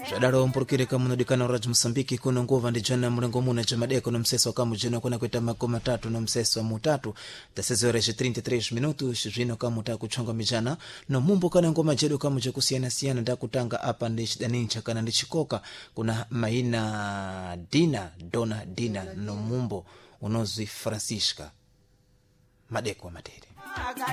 Jadaro mpurukire kama nodikana Raj Msambiki kuno ngova ndi jana mrengo muna jamadeko no mseso kama jeno kuna kweta makoma tatu no mseso mutatu tasezo reje 33 minutos jino kama mutakuchonga mijana no mumbo kana ngoma jedo kama jakusiana siana ndakutanga apa ndishdanincha kana ndichikoka kuna maina Dona Dina no mumbo unozi Francisca madeko matere